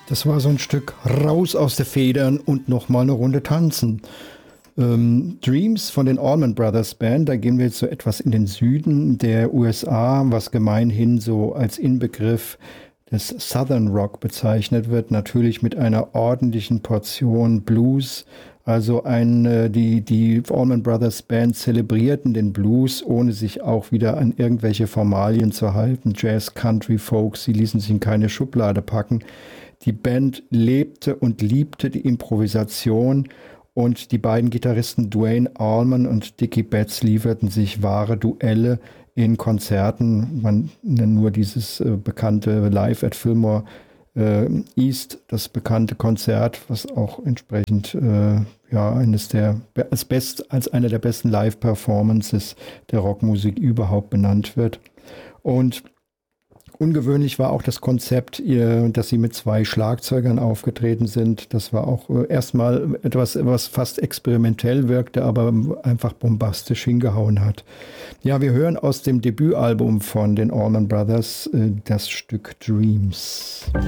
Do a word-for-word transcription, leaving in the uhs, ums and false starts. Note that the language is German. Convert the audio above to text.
Das war so ein Stück raus aus den Federn und nochmal eine Runde tanzen. Ähm, Dreams von den Allman Brothers Band, da gehen wir jetzt so etwas in den Süden der U S A, was gemeinhin so als Inbegriff des Southern Rock bezeichnet wird, natürlich mit einer ordentlichen Portion Blues. Also ein, die, die Allman Brothers Band zelebrierten den Blues, ohne sich auch wieder an irgendwelche Formalien zu halten. Jazz, Country, Folk, sie ließen sich in keine Schublade packen. Die Band lebte und liebte die Improvisation und die beiden Gitarristen Duane Allman und Dickie Betts lieferten sich wahre Duelle in Konzerten. Man nennt nur dieses äh, bekannte Live at Fillmore äh, East, das bekannte Konzert, was auch entsprechend äh, ja eines der als best als einer der besten Live-Performances der Rockmusik überhaupt benannt wird. Und ungewöhnlich war auch das Konzept, dass sie mit zwei Schlagzeugern aufgetreten sind. Das war auch erstmal etwas, was fast experimentell wirkte, aber einfach bombastisch hingehauen hat. Ja, wir hören aus dem Debütalbum von den Allman Brothers das Stück Dreams.